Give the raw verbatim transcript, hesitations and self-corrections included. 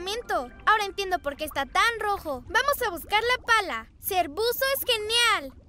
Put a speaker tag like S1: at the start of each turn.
S1: campamento. Ahora entiendo por qué está tan rojo. Vamos a buscar la pala. Ser buzo es genial.